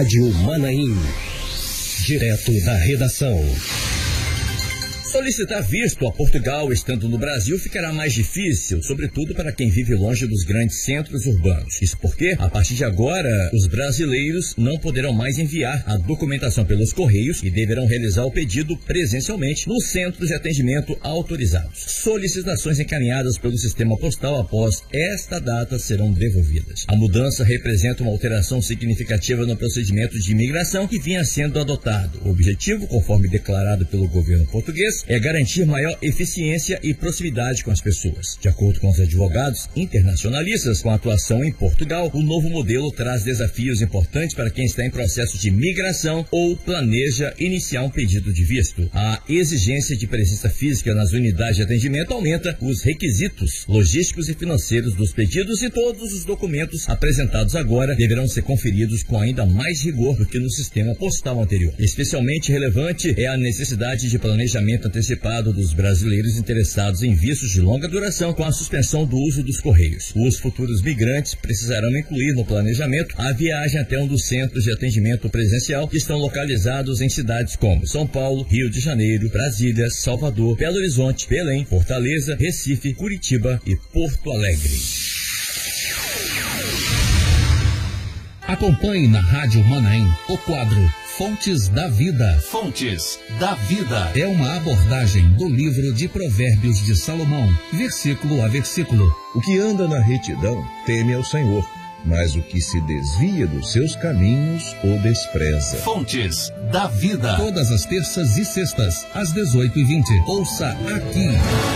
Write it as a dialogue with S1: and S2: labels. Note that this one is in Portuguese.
S1: Rádio Manaim. Direto da redação.
S2: Solicitar visto a Portugal estando no Brasil ficará mais difícil, sobretudo para quem vive longe dos grandes centros urbanos. Isso porque, a partir de agora, os brasileiros não poderão mais enviar a documentação pelos correios e deverão realizar o pedido presencialmente nos centros de atendimento autorizados. Solicitações encaminhadas pelo sistema postal após esta data serão devolvidas. A mudança representa uma alteração significativa no procedimento de imigração que vinha sendo adotado. O objetivo, conforme declarado pelo governo português, é garantir maior eficiência e proximidade com as pessoas. De acordo com os advogados internacionalistas com atuação em Portugal, o novo modelo traz desafios importantes para quem está em processo de migração ou planeja iniciar um pedido de visto. A exigência de presença física nas unidades de atendimento aumenta os requisitos logísticos e financeiros dos pedidos e todos os documentos apresentados agora deverão ser conferidos com ainda mais rigor do que no sistema postal anterior. Especialmente relevante é a necessidade de planejamento antecipado dos brasileiros interessados em vistos de longa duração com a suspensão do uso dos correios. Os futuros migrantes precisarão incluir no planejamento a viagem até um dos centros de atendimento presencial que estão localizados em cidades como São Paulo, Rio de Janeiro, Brasília, Salvador, Belo Horizonte, Belém, Fortaleza, Recife, Curitiba e Porto Alegre.
S3: Acompanhe na Rádio Manaim o quadro Fontes da Vida.
S4: Fontes da Vida.
S3: É uma abordagem do livro de Provérbios de Salomão, versículo a versículo.
S5: O que anda na retidão teme ao Senhor, mas o que se desvia dos seus caminhos o despreza.
S4: Fontes da Vida.
S3: Todas as terças e sextas, às 18h20. Ouça aqui.